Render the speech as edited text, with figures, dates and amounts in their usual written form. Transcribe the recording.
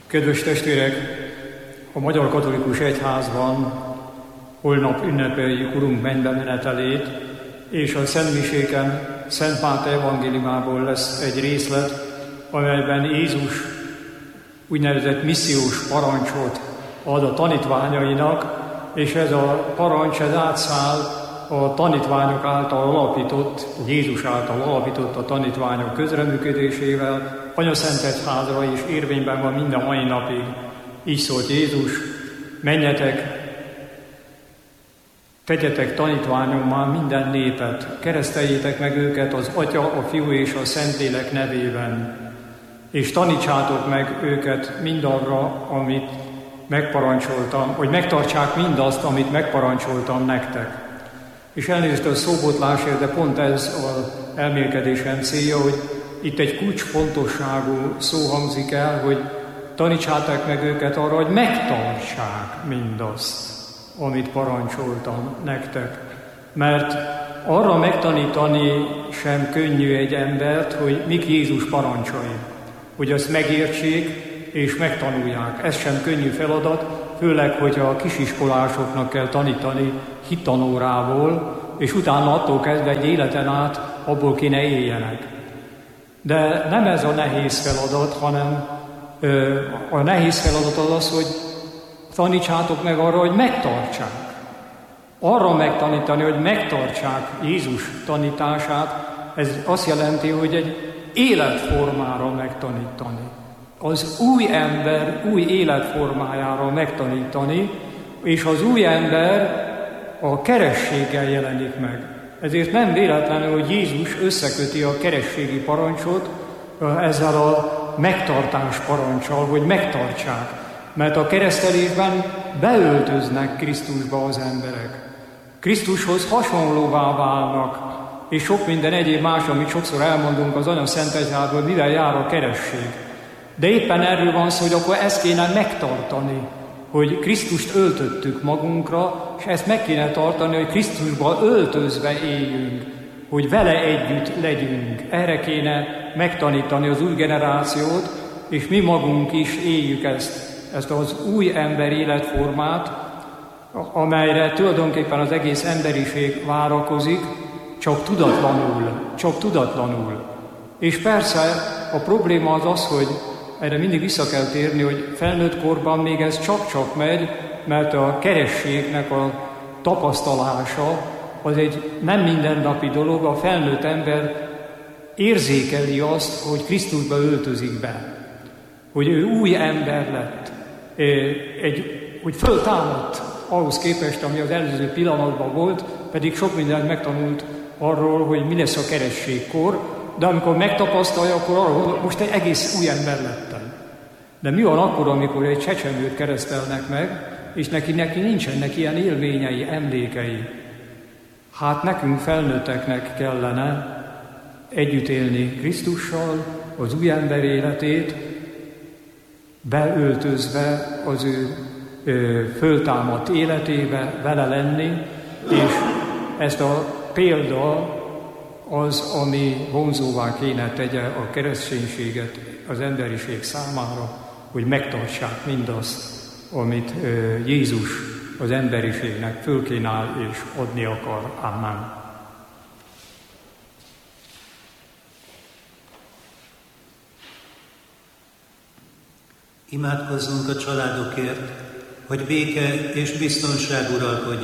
Kedves testvérek, a Magyar Katolikus Egyházban holnap ünnepeljük Urunk mennybe menetelét, és a szentmiséken Szent Máté evangéliumából lesz egy részlet, amelyben Jézus úgynevezett missziós parancsot ad a tanítványainak, és ez a parancs átszáll a tanítványok által alapított, Jézus által alapított a tanítványok közreműködésével, Anyaszentegyházra is érvényben van mind a mai napig. Így szólt Jézus: menjetek, tegyetek tanítványommá minden népet, kereszteljétek meg őket az Atya, a Fiú és a Szentlélek nevében, és tanítsátok meg őket mindarra, amit megparancsoltam, hogy megtartsák mindazt, amit megparancsoltam nektek. És elnézést a szóbotlásért, de pont ez az elmélkedésem célja, hogy itt egy kulcsfontosságú szó hangzik el, hogy tanítsátok meg őket arra, hogy megtartsák mindazt, amit parancsoltam nektek. Mert arra megtanítani sem könnyű egy embert, hogy mik Jézus parancsai, hogy azt megértsék és megtanulják. Ez sem könnyű feladat, főleg, hogyha a kisiskolásoknak kell tanítani hittanórából, és utána attól kezdve egy életen át abból kéne éljenek. De nem ez a nehéz feladat, hanem a nehéz feladat az, hogy tanítsátok meg arra, hogy megtartsák. Arra megtanítani, hogy megtartsák Jézus tanítását, ez azt jelenti, hogy egy életformára megtanítani. Az új ember új életformájára megtanítani, és az új ember a kerességgel jelenik meg. Ezért nem véletlenül, hogy Jézus összeköti a kerességi parancsot ezzel a megtartás parancsal, hogy megtartsák. Mert a keresztelésben beöltöznek Krisztusba az emberek. Krisztushoz hasonlóvá válnak, és sok minden egyéb más, amit sokszor elmondunk az Anyaszentegyházban, hogy mivel jár a keresség. De éppen erről van szó, hogy akkor ezt kéne megtartani, hogy Krisztust öltöttük magunkra, és ezt meg kéne tartani, hogy Krisztusba öltözve éljünk, hogy vele együtt legyünk. Erre kéne megtanítani az új generációt, és mi magunk is éljük ezt az új ember életformát, amelyre tulajdonképpen az egész emberiség várakozik, csak tudatlanul. És persze a probléma az, hogy erre mindig vissza kell térni, hogy felnőtt korban még ez csak-csak megy, mert a kerességnek a tapasztalása az egy nem mindennapi dolog, a felnőtt ember érzékeli azt, hogy Krisztusba öltözik be, hogy ő új ember lett, hogy föltámadt ahhoz képest, ami az előző pillanatban volt, pedig sok mindent megtanult arról, hogy mi lesz a kerességkor, de amikor megtapasztalja, akkor arról, most egy egész új ember lettem. De mi van akkor, amikor egy csecsemőt keresztelnek meg, és neki nincsenek ilyen élményei, emlékei? Hát nekünk felnőtteknek kellene együtt élni Krisztussal, az új ember életét, beöltözve az ő föltámadt életébe vele lenni, és ezt a példa az, ami vonzóvá kéne tegye a kereszténységet az emberiség számára, hogy megtartsák mindazt, amit Jézus az emberiségnek fölkínál és adni akar. Amen. Imádkozzunk a családokért, hogy béke és biztonság uralkodjon